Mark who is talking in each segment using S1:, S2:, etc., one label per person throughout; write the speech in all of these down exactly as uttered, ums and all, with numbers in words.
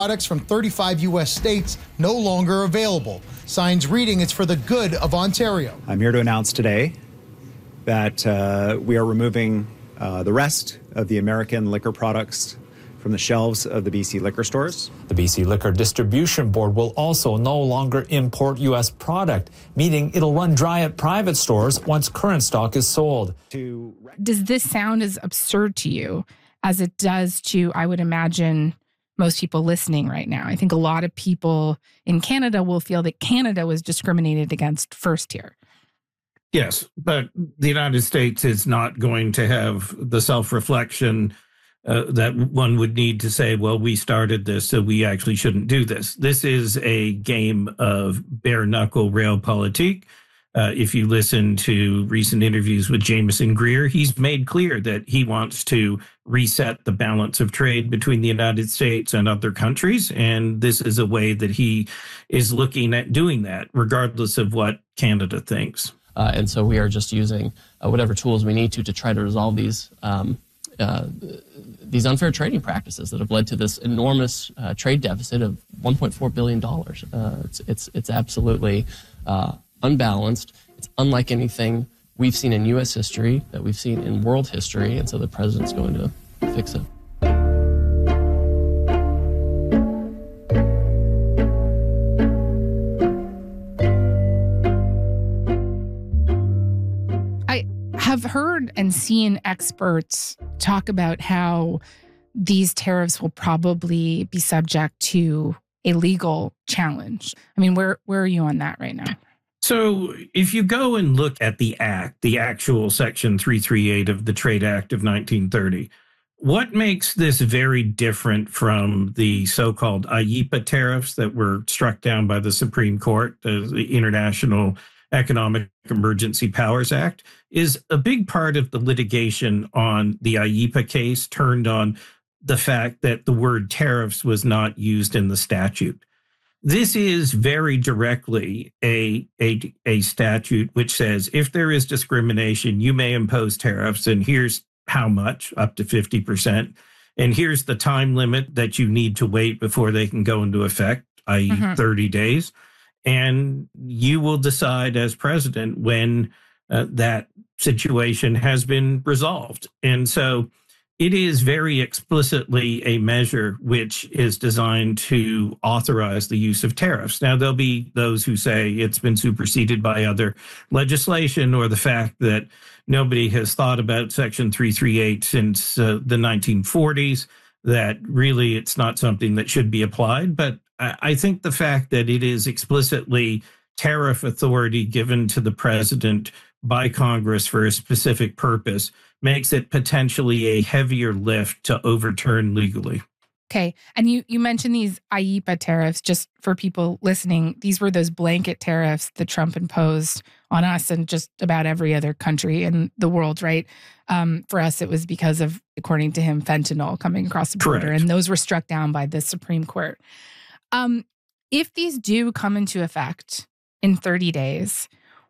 S1: Products from thirty-five U S states no longer available. Signs reading it's for the good of Ontario.
S2: I'm here to announce today that uh, we are removing uh, the rest of the American liquor products from the shelves of the B C liquor stores.
S3: The B C Liquor Distribution Board will also no longer import U S product, meaning it'll run dry at private stores once current stock is sold.
S4: Does this sound as absurd to you as it does to, I would imagine, most people listening right now? I think a lot of people in Canada will feel that Canada was discriminated against first here.
S5: Yes, but the United States is not going to have the self-reflection uh, that one would need to say, well, we started this, so we actually shouldn't do this. This is a game of bare-knuckle realpolitik. Uh, if you listen to recent interviews with Jameson Greer, he's made clear that he wants to reset the balance of trade between the United States and other countries. And this is a way that he is looking at doing that, regardless of what Canada thinks.
S6: Uh, and so we are just using uh, whatever tools we need to to try to resolve these um, uh, these unfair trading practices that have led to this enormous uh, trade deficit of one point four billion dollars. Uh, it's, it's, it's absolutely uh, unbalanced. It's unlike anything we've seen in U S history, that we've seen in world history, and so the president's going to fix it.
S4: I have heard and seen experts talk about how these tariffs will probably be subject to a legal challenge. I mean, where where are you on that right now?
S5: So if you go and look at the act, the actual Section three thirty-eight of the Trade Act of nineteen thirty, what makes this very different from the so-called I E P A tariffs that were struck down by the Supreme Court, the International Economic Emergency Powers Act, is a big part of the litigation on the I E P A case turned on the fact that the word tariffs was not used in the statute. This is very directly a, a, a statute which says if there is discrimination, you may impose tariffs, and here's how much, up to fifty percent. And here's the time limit that you need to wait before they can go into effect, that is mm-hmm. thirty days. And you will decide as president when uh, that situation has been resolved. And so it is very explicitly a measure which is designed to authorize the use of tariffs. Now, there'll be those who say it's been superseded by other legislation, or the fact that nobody has thought about Section three thirty-eight since uh, the nineteen forties, that really it's not something that should be applied. But I, I think the fact that it is explicitly tariff authority given to the president by Congress for a specific purpose makes it potentially a heavier lift to overturn legally.
S4: Okay. And you, you mentioned these I E P A tariffs. Just for people listening, these were those blanket tariffs that Trump imposed on us and just about every other country in the world, right? Um, for us, it was because of, according to him, fentanyl coming across the border.
S5: Correct.
S4: And those were struck down by the Supreme Court. Um, if these do come into effect in thirty days,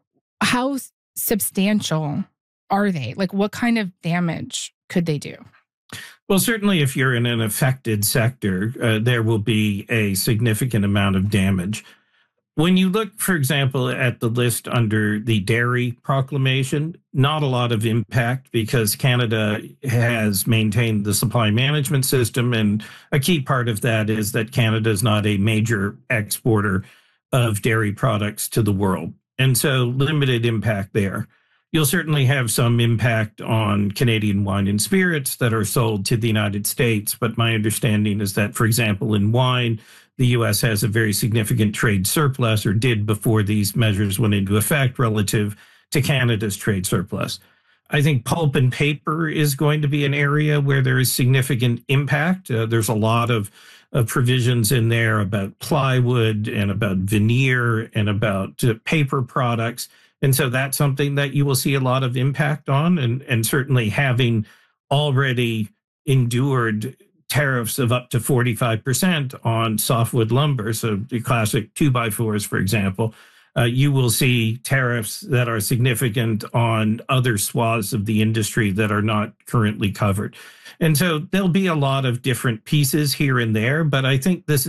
S4: how substantial are they? Like, what kind of damage could they do?
S5: Well, certainly if you're in an affected sector, uh, there will be a significant amount of damage. When you look, for example, at the list under the dairy proclamation, not a lot of impact because Canada has maintained the supply management system. And a key part of that is that Canada is not a major exporter of dairy products to the world. And so limited impact there. You'll certainly have some impact on Canadian wine and spirits that are sold to the United States. But my understanding is that, for example, in wine, the U S has a very significant trade surplus, or did before these measures went into effect, relative to Canada's trade surplus. I think pulp and paper is going to be an area where there is significant impact. Uh, there's a lot of, of provisions in there about plywood and about veneer and about uh, paper products. And so that's something that you will see a lot of impact on, and, and certainly having already endured tariffs of up to forty-five percent on softwood lumber, so the classic two by fours, for example, uh, you will see tariffs that are significant on other swaths of the industry that are not currently covered. And so there'll be a lot of different pieces here and there, but I think this